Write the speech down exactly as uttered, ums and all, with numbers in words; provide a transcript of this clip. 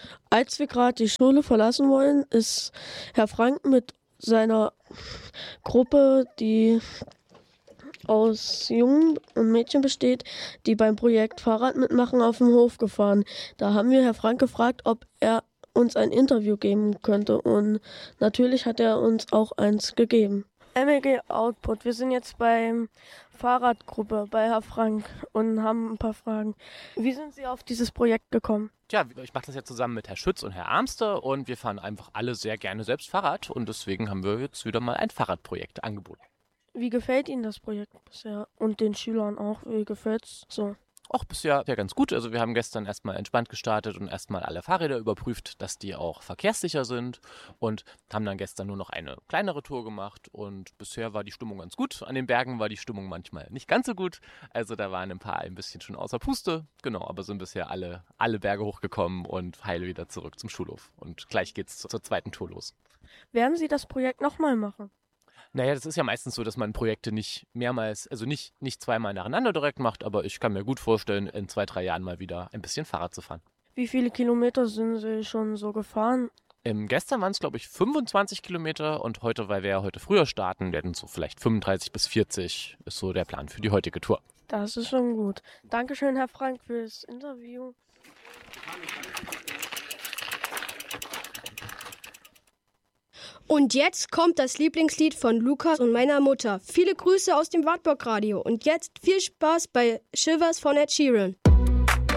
Als wir gerade die Schule verlassen wollen, ist Herr Frank mit seiner Gruppe, die aus Jungen und Mädchen besteht, die beim Projekt Fahrrad mitmachen, auf dem Hof gefahren. Da haben wir Herr Frank gefragt, ob er uns ein Interview geben könnte, und natürlich hat er uns auch eins gegeben. M E G Output, wir sind jetzt beim Fahrradgruppe bei Herr Frank und haben ein paar Fragen. Wie sind Sie auf dieses Projekt gekommen? Ja, ich mache das ja zusammen mit Herr Schütz und Herr Armster und wir fahren einfach alle sehr gerne selbst Fahrrad und deswegen haben wir jetzt wieder mal ein Fahrradprojekt angeboten. Wie gefällt Ihnen das Projekt bisher und den Schülern auch? Wie gefällt's so? Auch bisher ja ganz gut. Also wir haben gestern erstmal entspannt gestartet und erstmal alle Fahrräder überprüft, dass die auch verkehrssicher sind und haben dann gestern nur noch eine kleinere Tour gemacht und bisher war die Stimmung ganz gut. An den Bergen war die Stimmung manchmal nicht ganz so gut. Also da waren ein paar ein bisschen schon außer Puste. Genau, aber sind bisher alle, alle Berge hochgekommen und heil wieder zurück zum Schulhof. Und gleich geht's zur zweiten Tour los. Werden Sie das Projekt nochmal machen? Naja, das ist ja meistens so, dass man Projekte nicht mehrmals, also nicht, nicht zweimal nacheinander direkt macht, aber ich kann mir gut vorstellen, in zwei, drei Jahren mal wieder ein bisschen Fahrrad zu fahren. Wie viele Kilometer sind Sie schon so gefahren? Ähm, gestern waren es, glaube ich, fünfundzwanzig Kilometer und heute, weil wir ja heute früher starten, werden so vielleicht fünfunddreißig bis vierzig, ist so der Plan für die heutige Tour. Das ist schon gut. Dankeschön, Herr Frank, fürs Interview. Und jetzt kommt das Lieblingslied von Lukas und meiner Mutter. Viele Grüße aus dem Wartburg Radio. Und jetzt viel Spaß bei Shivers von Ed Sheeran.